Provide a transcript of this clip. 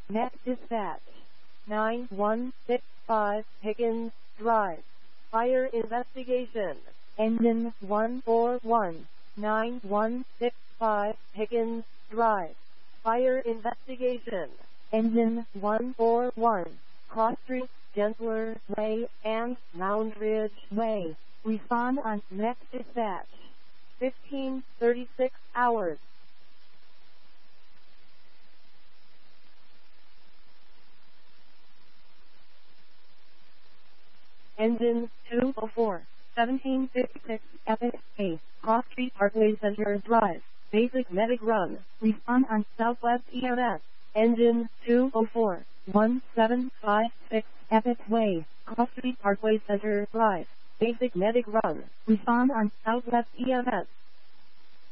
Net Dispatch 9165 Higgins Drive. Fire investigation. Engine 141 9165 Higgins Drive. Fire investigation. Engine 141 Cross Street, Gentler Way, and Moundridge Way. Respond on Net Dispatch 1536 hours. Engine 204 1756 Epic A Cross Street Parkway Center Drive. Basic medic run. Respond on Southwest EMS. Engine 204 1756 Epic Way Cross Street Parkway Center Drive. Basic medic run. Respond on Southwest EMS.